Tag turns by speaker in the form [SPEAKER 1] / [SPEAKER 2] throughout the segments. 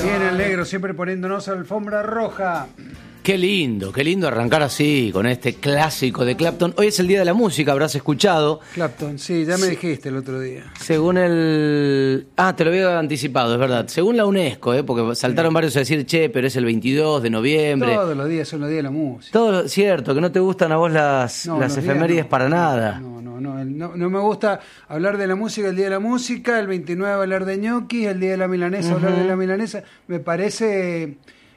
[SPEAKER 1] Bien, el negro, siempre poniéndonos alfombra roja.
[SPEAKER 2] Qué lindo arrancar así, con este clásico de Clapton. Hoy es el Día de la Música, habrás escuchado.
[SPEAKER 1] Clapton, sí, ya me dijiste el otro día.
[SPEAKER 2] Según el... te lo había anticipado, es verdad. Según la UNESCO, porque saltaron varios a decir, pero es el 22 de noviembre.
[SPEAKER 1] Todos los días son los días de la música.
[SPEAKER 2] Todo cierto, que no te gustan a vos las efemérides para nada.
[SPEAKER 1] No me gusta hablar de la música el día de la música, el 29 hablar de ñoquis, el día de la milanesa hablar de la milanesa. Me parece...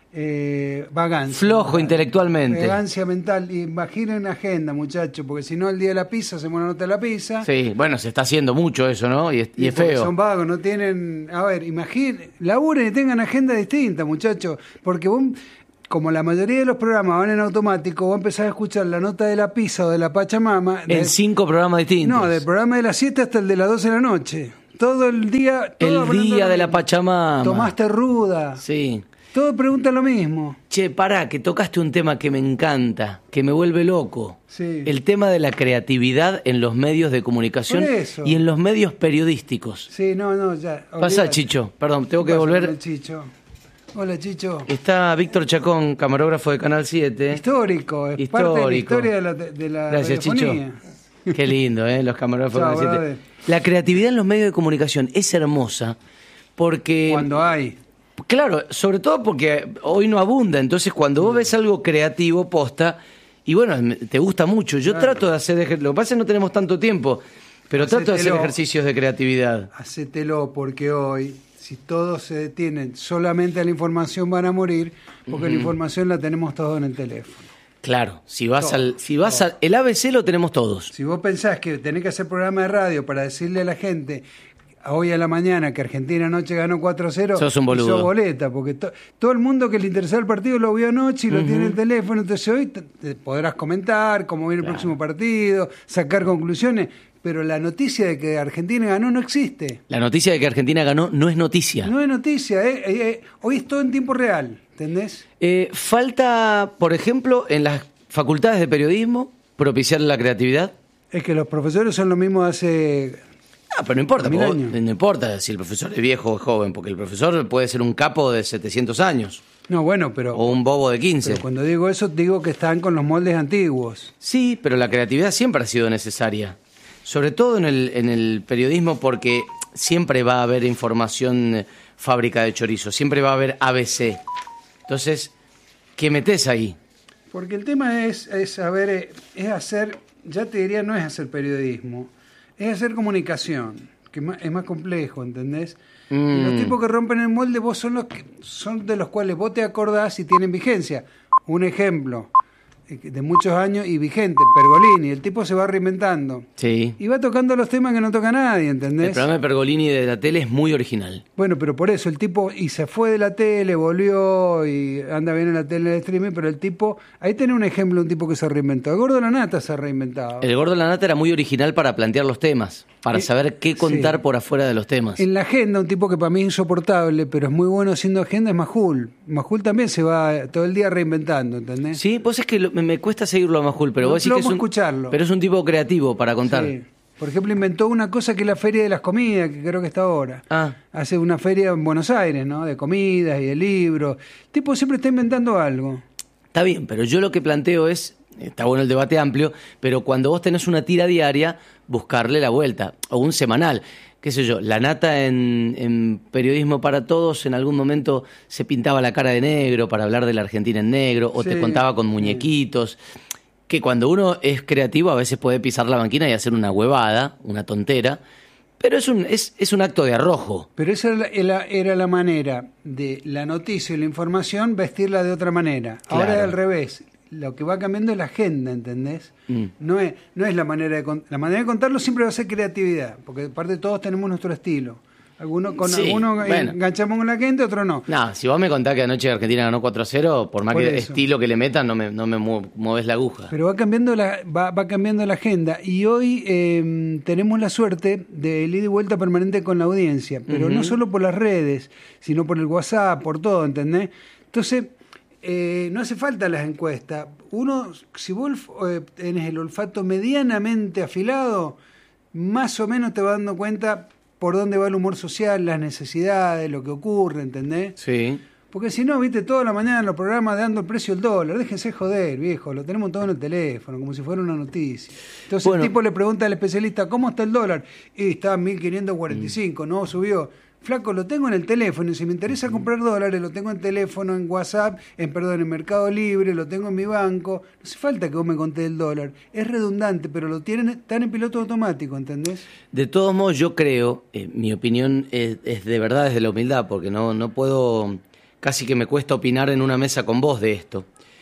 [SPEAKER 1] vagancia.
[SPEAKER 2] Flojo intelectualmente.
[SPEAKER 1] Vagancia mental. Imaginen agenda, muchachos, porque si no, el día de la pizza hacemos una nota de la pizza.
[SPEAKER 2] Sí, bueno, se está haciendo mucho eso, ¿no? Y es feo.
[SPEAKER 1] Son vagos, no tienen. A ver, imaginen, laburen y tengan agenda distinta, muchachos, porque vos, como la mayoría de los programas van en automático, vos empezás a escuchar la nota de la pizza o de la Pachamama.
[SPEAKER 2] En 5 programas distintos.
[SPEAKER 1] No, del programa de las 7 hasta el de las 12 de la noche. Todo el día.
[SPEAKER 2] El día de la Pachamama.
[SPEAKER 1] Tomaste ruda.
[SPEAKER 2] Sí.
[SPEAKER 1] Todos preguntan lo mismo.
[SPEAKER 2] Che, pará, que tocaste un tema que me encanta, que me vuelve loco.
[SPEAKER 1] Sí.
[SPEAKER 2] El tema de la creatividad en los medios de comunicación y en los medios periodísticos.
[SPEAKER 1] Sí, ya.
[SPEAKER 2] Pasa, Chicho. Perdón, tengo que volver.
[SPEAKER 1] Chicho. Hola, Chicho.
[SPEAKER 2] Está Víctor Chacón, camarógrafo de Canal 7.
[SPEAKER 1] Histórico, es parte de la historia de la
[SPEAKER 2] Gracias,
[SPEAKER 1] radiofonía.
[SPEAKER 2] Chicho. Qué lindo, los camarógrafos de Canal 7. La creatividad en los medios de comunicación es hermosa porque...
[SPEAKER 1] Cuando hay...
[SPEAKER 2] Claro, sobre todo porque hoy no abunda, entonces cuando vos ves algo creativo, posta, y bueno, te gusta mucho. Yo trato de hacer, lo que pasa es que no tenemos tanto tiempo, pero trato de hacer ejercicios de creatividad.
[SPEAKER 1] Hacételo, porque hoy, si todos se detienen solamente a la información, van a morir, porque la información la tenemos todos en el teléfono.
[SPEAKER 2] Claro, si vas al el ABC lo tenemos todos.
[SPEAKER 1] Si vos pensás que tenés que hacer programa de radio para decirle a la gente hoy a la mañana que Argentina anoche ganó 4-0,
[SPEAKER 2] sos un boludo.
[SPEAKER 1] Sos boleta, porque todo el mundo que le interesaba el partido lo vio anoche y lo tiene en el teléfono, entonces hoy te podrás comentar cómo viene el próximo partido, sacar conclusiones, pero la noticia de que Argentina ganó no existe.
[SPEAKER 2] La noticia de que Argentina ganó no es noticia.
[SPEAKER 1] No es noticia, hoy es todo en tiempo real, ¿entendés?
[SPEAKER 2] Falta, por ejemplo, en las facultades de periodismo, propiciar la creatividad.
[SPEAKER 1] Es que los profesores son lo mismo de hace...
[SPEAKER 2] pero no importa, no importa si el profesor es viejo o joven, porque el profesor puede ser un capo de 700 años.
[SPEAKER 1] No, bueno, pero...
[SPEAKER 2] O un bobo de 15.
[SPEAKER 1] Pero cuando digo eso, digo que están con los moldes antiguos.
[SPEAKER 2] Sí, pero la creatividad siempre ha sido necesaria. Sobre todo en el periodismo, porque siempre va a haber información fábrica de chorizo, siempre va a haber ABC. Entonces, ¿qué metés ahí?
[SPEAKER 1] Porque el tema es hacer, ya te diría, no es hacer periodismo, es hacer comunicación, que es más complejo, ¿entendés? Y los tipos que rompen el molde vos son de los cuales vos te acordás y tienen vigencia. Un ejemplo de muchos años y vigente, Pergolini, el tipo se va reinventando.
[SPEAKER 2] Sí.
[SPEAKER 1] Y va tocando los temas que no toca nadie, ¿entendés?
[SPEAKER 2] El programa de Pergolini de la tele es muy original.
[SPEAKER 1] Bueno, pero por eso el tipo, y se fue de la tele, volvió y anda bien en la tele, en el streaming, pero el tipo, ahí tenés un ejemplo de un tipo que se reinventó. El Gordo de la Nata se ha reinventado.
[SPEAKER 2] El Gordo de la Nata era muy original para plantear los temas, para saber qué contar por afuera de los temas.
[SPEAKER 1] En la agenda, un tipo que para mí es insoportable, pero es muy bueno haciendo agenda, es Majul. Majul también se va todo el día reinventando, ¿entendés?
[SPEAKER 2] Sí, pues es que me cuesta seguirlo a Majul, pero vos decís que
[SPEAKER 1] escucharlo.
[SPEAKER 2] Pero es un tipo creativo para contar.
[SPEAKER 1] Sí. Por ejemplo, inventó una cosa que es la Feria de las Comidas, que creo que está ahora. Hace una feria en Buenos Aires, ¿no? De comidas y de libros. El tipo siempre está inventando algo.
[SPEAKER 2] Está bien, pero yo lo que planteo es, está bueno el debate amplio, pero cuando vos tenés una tira diaria, buscarle la vuelta, o un semanal. Qué sé yo, la Nata en Periodismo para Todos en algún momento se pintaba la cara de negro para hablar de la Argentina en negro, o te contaba con muñequitos, que cuando uno es creativo a veces puede pisar la banquina y hacer una huevada, una tontera, pero es un acto de arrojo.
[SPEAKER 1] Pero esa era la manera de la noticia y la información vestirla de otra manera.
[SPEAKER 2] Claro.
[SPEAKER 1] Ahora es al revés. Lo que va cambiando es la agenda, ¿entendés? No es la manera de contarlo. La manera de contarlo siempre va a ser creatividad, porque aparte todos tenemos nuestro estilo. Algunos enganchamos con la gente, otros no.
[SPEAKER 2] No, si vos me contás que anoche Argentina ganó 4-0, por más que estilo que le metan, no me mueves la aguja.
[SPEAKER 1] Pero va cambiando va cambiando la agenda. Y hoy tenemos la suerte del ida y vuelta permanente con la audiencia, pero no solo por las redes, sino por el WhatsApp, por todo, ¿entendés? Entonces... no hace falta las encuestas. Uno, si vos tenés el olfato medianamente afilado, más o menos te vas dando cuenta por dónde va el humor social, las necesidades, lo que ocurre, ¿entendés?
[SPEAKER 2] Sí.
[SPEAKER 1] Porque si no, viste, toda la mañana en los programas dando el precio del dólar, déjense joder, viejo, lo tenemos todo en el teléfono, como si fuera una noticia. Entonces el tipo le pregunta al especialista, ¿cómo está el dólar? Y está en 1545, no, subió. Flaco, lo tengo en el teléfono, y si me interesa comprar dólares, lo tengo en teléfono, en WhatsApp, en Mercado Libre, lo tengo en mi banco. No hace falta que vos me contés el dólar. Es redundante, pero lo tienen tan en piloto automático, ¿entendés?
[SPEAKER 2] De todos modos, yo creo, mi opinión es de verdad desde la humildad, porque no puedo, casi que me cuesta opinar en una mesa con vos de esto.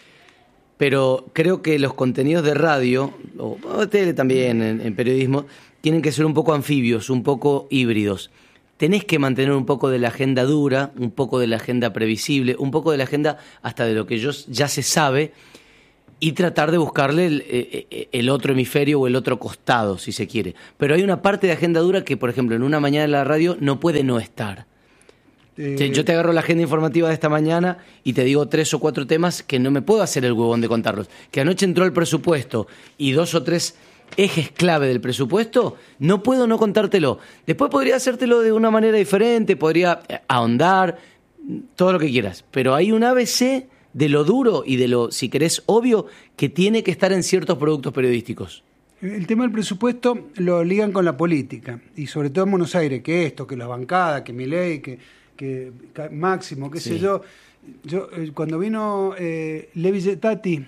[SPEAKER 2] Pero creo que los contenidos de radio, o tele también, en periodismo, tienen que ser un poco anfibios, un poco híbridos. Tenés que mantener un poco de la agenda dura, un poco de la agenda previsible, un poco de la agenda hasta de lo que ya se sabe, y tratar de buscarle el otro hemisferio o el otro costado, si se quiere. Pero hay una parte de agenda dura que, por ejemplo, en una mañana de la radio no puede no estar. Yo te agarro la agenda informativa de esta mañana y te digo 3 o 4 temas que no me puedo hacer el huevón de contarlos. Que anoche entró el presupuesto y 2 o 3 ejes clave del presupuesto, no puedo no contártelo. Después podría hacértelo de una manera diferente, podría ahondar, todo lo que quieras. Pero hay un ABC de lo duro y de lo, si querés, obvio, que tiene que estar en ciertos productos periodísticos.
[SPEAKER 1] El tema del presupuesto lo ligan con la política, y sobre todo en Buenos Aires, que esto, que la bancada, que Milei, que Máximo, qué sé yo. Cuando vino Levi Getati,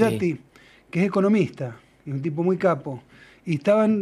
[SPEAKER 1] que es economista, un tipo muy capo, y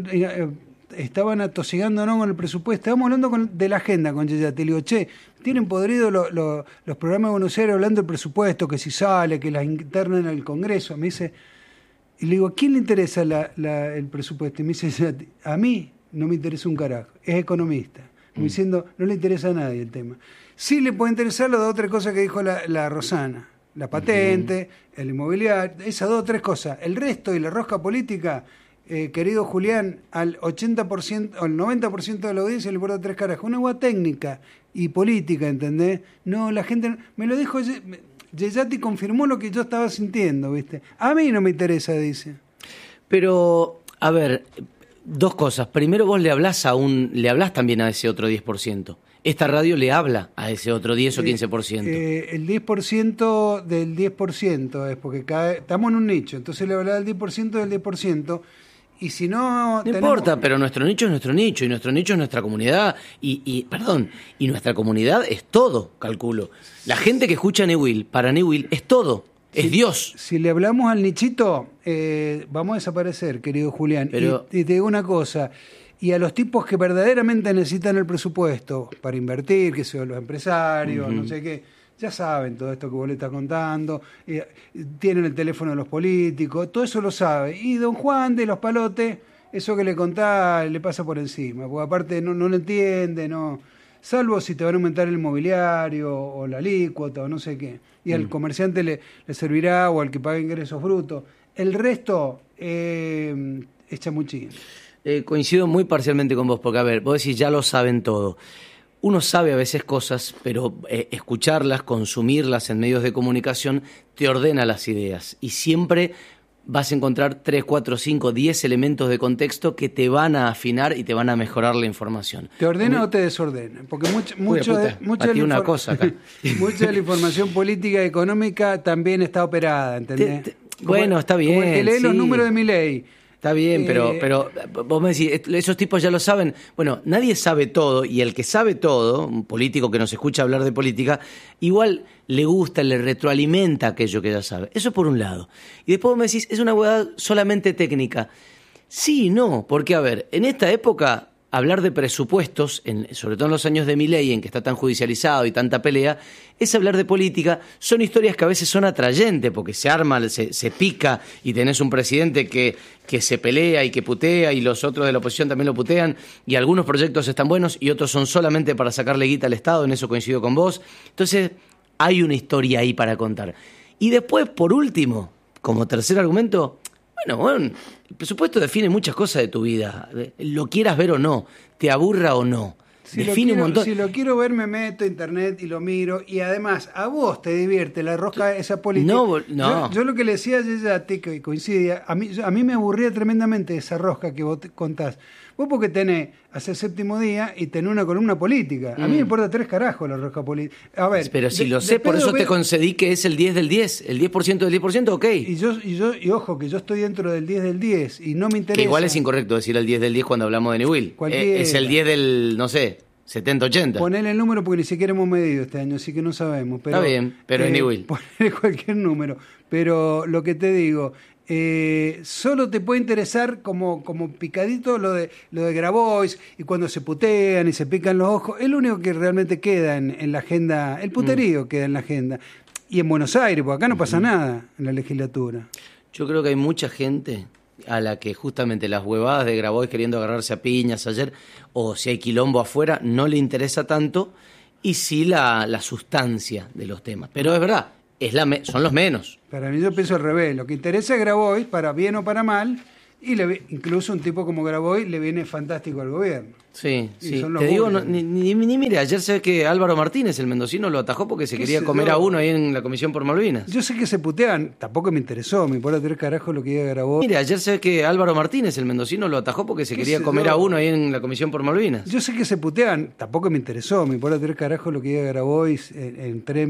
[SPEAKER 1] estaban atosigándonos con el presupuesto. Estábamos hablando de la agenda con Getati. Le digo, tienen podrido los programas de Buenos Aires hablando del presupuesto, que si sale, que las internan en el Congreso. Me dice, y le digo, ¿a quién le interesa el presupuesto? Y me dice Getati, a mí no me interesa un carajo, es economista. Como diciendo, no le interesa a nadie el tema. Sí le puede interesar las 2 o 3 cosas que dijo la Rosana. La patente, el inmobiliario, esas 2 o 3 cosas. El resto y la rosca política, querido Julián, al 80% o al 90% de la audiencia le importa 3 carajos. Una agua técnica y política, ¿entendés? No, la gente... Me lo dijo Getati, confirmó lo que yo estaba sintiendo, ¿viste? A mí no me interesa, dice.
[SPEAKER 2] Pero, a ver, 2 cosas. Primero, vos le hablás también a ese otro 10%. Esta radio le habla a ese otro 10 o 15%.
[SPEAKER 1] El 10% del 10% es porque estamos en un nicho, entonces le habla del 10% del 10%, y si no...
[SPEAKER 2] No importa, pero nuestro nicho es nuestro nicho, y nuestro nicho es nuestra comunidad, y nuestra comunidad es todo, calculo. La gente que escucha Newell, para Newell, es todo, es Dios.
[SPEAKER 1] Si le hablamos al nichito, vamos a desaparecer, querido Julián.
[SPEAKER 2] Pero...
[SPEAKER 1] y te digo una cosa... Y a los tipos que verdaderamente necesitan el presupuesto para invertir, que son los empresarios, no sé qué, ya saben todo esto que vos le estás contando, tienen el teléfono de los políticos, todo eso lo sabe. Y don Juan de los Palotes, eso que le contás le pasa por encima, porque aparte no lo entiende, salvo si te van a aumentar el inmobiliario o la alícuota o no sé qué. Y al comerciante le servirá, o al que pague ingresos brutos. El resto es chamuchín.
[SPEAKER 2] Coincido muy parcialmente con vos, porque a ver, vos decís ya lo saben todo. Uno sabe a veces cosas, pero escucharlas, consumirlas en medios de comunicación te ordena las ideas, y siempre vas a encontrar 3, 4, 5, 10 elementos de contexto que te van a afinar y te van a mejorar la información.
[SPEAKER 1] ¿Te ordena o te desordena? Porque mucha de la información política y económica también está operada, ¿entendés?
[SPEAKER 2] Bueno, está bien.
[SPEAKER 1] Como el que lee los números de Milei.
[SPEAKER 2] Está bien, pero vos me decís, esos tipos ya lo saben. Bueno, nadie sabe todo, y el que sabe todo, un político que nos escucha hablar de política, igual le gusta, le retroalimenta aquello que ya sabe. Eso por un lado. Y después vos me decís, es una huevada solamente técnica. Sí y no, porque a ver, en esta época... Hablar de presupuestos, sobre todo en los años de Milei, en que está tan judicializado y tanta pelea, es hablar de política. Son historias que a veces son atrayentes, porque se arma, se pica, y tenés un presidente que se pelea y que putea, y los otros de la oposición también lo putean, y algunos proyectos están buenos y otros son solamente para sacarle guita al Estado, en eso coincido con vos. Entonces, hay una historia ahí para contar. Y después, por último, como tercer argumento... Bueno, el presupuesto define muchas cosas de tu vida, lo quieras ver o no, te aburra o no. Define un montón.
[SPEAKER 1] Si lo quiero ver, me meto a internet y lo miro, y además a vos te divierte la rosca esa política.
[SPEAKER 2] No.
[SPEAKER 1] Yo lo que le decía a Getati, que coincidía, a mí me aburría tremendamente esa rosca que vos te contás. Vos porque tenés hacer séptimo día y tener una columna política. A mí me importa 3 carajos la rosca política. A ver,
[SPEAKER 2] pero si lo sé, por eso te concedí que es el 10 del 10, el 10% del 10%, ok.
[SPEAKER 1] Y ojo, que yo estoy dentro del 10 del 10 y no me interesa.
[SPEAKER 2] Que igual es incorrecto decir el 10 del 10 cuando hablamos de Newell. Es el 10 del, no sé, 70-80.
[SPEAKER 1] Ponele el número porque ni siquiera hemos medido este año, así que no sabemos. Pero,
[SPEAKER 2] está bien, pero es Newell.
[SPEAKER 1] Ponele cualquier número. Pero lo que te digo, solo te puede interesar como picadito lo de Grabois y cuando se putean y se pican los ojos. Es lo único que realmente queda en la agenda. El puterío queda en la agenda. Y en Buenos Aires, porque acá no pasa nada en la legislatura.
[SPEAKER 2] Yo creo que hay mucha gente a la que justamente las huevadas de Grabois queriendo agarrarse a piñas ayer, o si hay quilombo afuera, no le interesa tanto, y sí la sustancia de los temas. Pero es verdad, son los menos.
[SPEAKER 1] Para mí yo pienso al revés. Lo que interesa a Grabois, para bien o para mal, y incluso un tipo como Grabois le viene fantástico al gobierno.
[SPEAKER 2] Sí. Te digo, ni mire, ayer se ve que Álvaro Martínez, el mendocino, lo atajó porque se quería comer a uno ahí en la Comisión por Malvinas.
[SPEAKER 1] Yo sé que se putean, tampoco me interesó, me importa 3 carajos lo que diga Grabois.
[SPEAKER 2] Mire, ayer se ve que Álvaro Martínez, el mendocino, lo atajó porque se quería comer a uno ahí en la Comisión por Malvinas.
[SPEAKER 1] Yo sé que se putean, tampoco me interesó, me importa 3 carajos lo que diga Grabois en 3